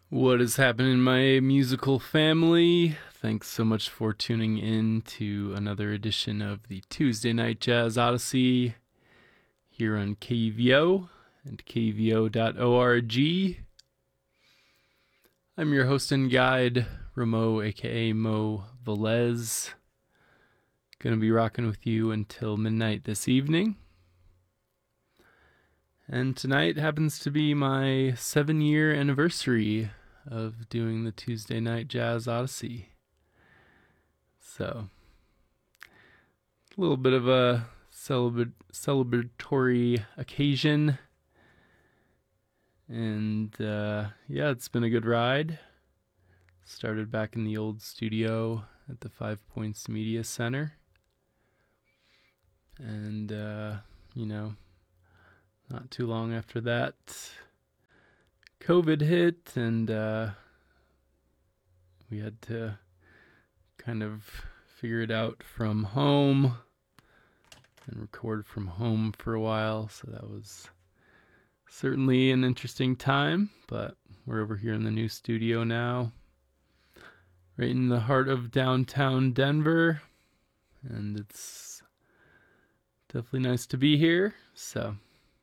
What is happening, my musical family? Thanks so much for tuning in to another edition of the Tuesday Night Jazz Odyssey here on KVO and KVO.org. I'm your host and guide, Ramo, aka Mo Velez. Gonna be rocking with you until midnight this evening. And tonight happens to be my 7-year anniversary of doing the Tuesday Night Jazz Odyssey. So, a little bit of a celebratory occasion. And it's been a good ride. Started back in the old studio at the 5 Points Media Center. And, not too long after that, COVID hit, and we had to kind of figure it out from home and record from home for a while. So that was certainly an interesting time, but we're over here in the new studio now, right in the heart of downtown Denver, and it's definitely nice to be here. So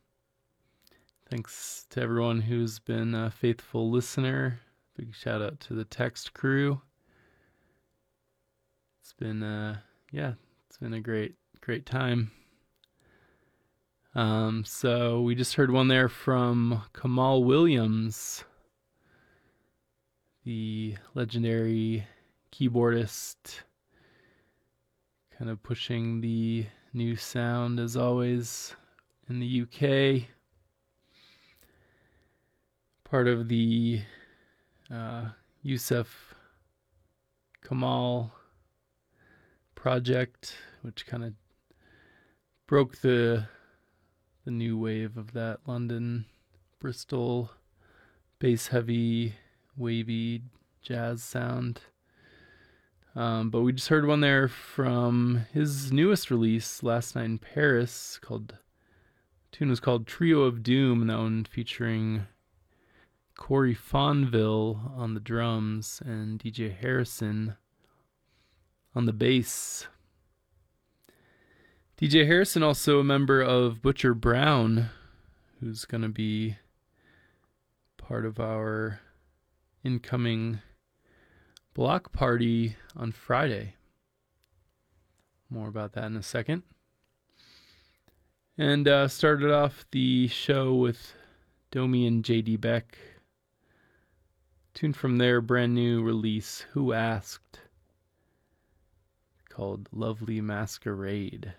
thanks to everyone who's been a faithful listener. Big shout out to the text crew. It's been a great time. So we just heard one there from Kamal Williams, the legendary keyboardist, kind of pushing the new sound as always in the UK. Part of the Yusuf Kamal project, which kind of broke the new wave of that London, Bristol, bass-heavy, wavy jazz sound. But we just heard one there from his newest release, Last Night in Paris. The tune was called Trio of Doom, and that one featuring Corey Fonville on the drums and DJ Harrison on the bass. DJ Harrison, also a member of Butcher Brown, who's going to be part of our incoming block party on Friday. More about that in a second. And started off the show with Domi and JD Beck. Tune from their brand new release, Who Asked, called Lovely Masquerade.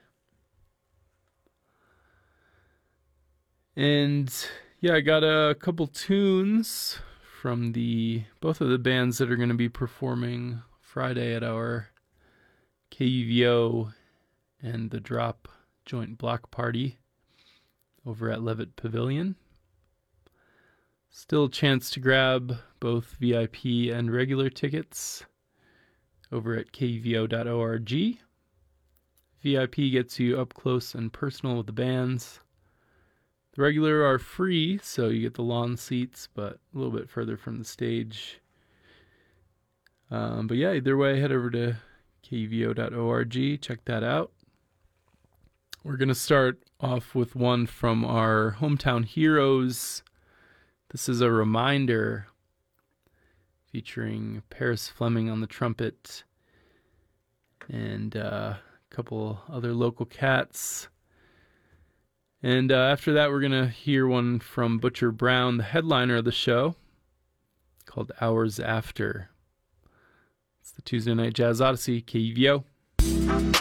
And I got a couple tunes from both of the bands that are going to be performing Friday at our KUVO and the Drop joint block party over at Levitt Pavilion. Still a chance to grab both VIP and regular tickets over at kvo.org. VIP gets you up close and personal with the bands. The regular are free, so you get the lawn seats, but a little bit further from the stage. Either way, head over to kvo.org, check that out. We're going to start off with one from our Hometown Heroes. This is a Reminder featuring Paris Fleming on the trumpet and a couple other local cats. And after that, we're going to hear one from Butcher Brown, the headliner of the show, called Hours After. It's the Tuesday Night Jazz Odyssey, KUVO.